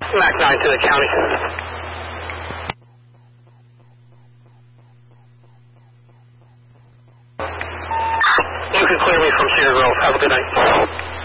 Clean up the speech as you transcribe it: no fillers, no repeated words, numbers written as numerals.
Mac 9 to the county. You can clear me from Cedar Grove. Have a good night.